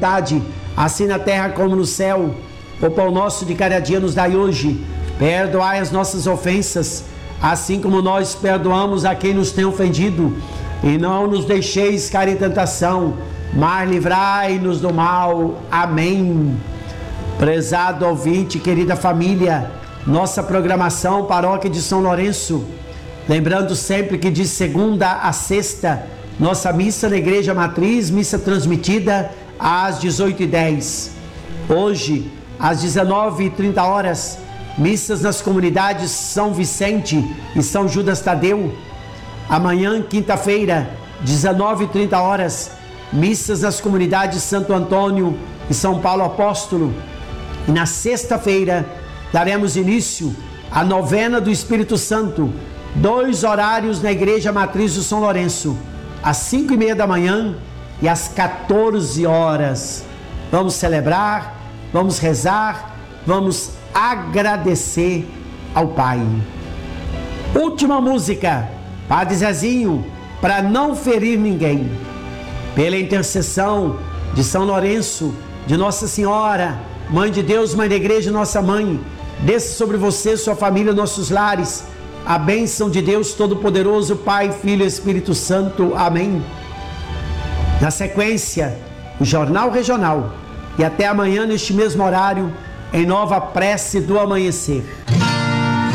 vontade, assim na terra como no céu. O pão nosso de cada dia nos dai hoje. Perdoai as nossas ofensas, assim como nós perdoamos a quem nos tem ofendido. E não nos deixeis cair em tentação, mas livrai-nos do mal. Amém. Prezado ouvinte, querida família, nossa programação Paróquia de São Lourenço, lembrando sempre que de segunda a sexta, nossa missa na Igreja Matriz, missa transmitida às 18h10. Hoje, às 19h30, missas nas comunidades São Vicente e São Judas Tadeu. Amanhã, quinta-feira, 19h30, missas nas comunidades Santo Antônio e São Paulo Apóstolo. E na sexta-feira, daremos início à novena do Espírito Santo, 2 horários na Igreja Matriz do São Lourenço, às 5h30 da manhã e às 14 horas. Vamos celebrar, vamos rezar, vamos agradecer ao Pai. Última música, Padre Zezinho, para não ferir ninguém. Pela intercessão de São Lourenço, de Nossa Senhora, Mãe de Deus, Mãe da Igreja, nossa Mãe, desça sobre você, sua família, nossos lares, a bênção de Deus Todo-Poderoso, Pai, Filho e Espírito Santo. Amém. Na sequência, o Jornal Regional. E até amanhã, neste mesmo horário, em nova prece do amanhecer.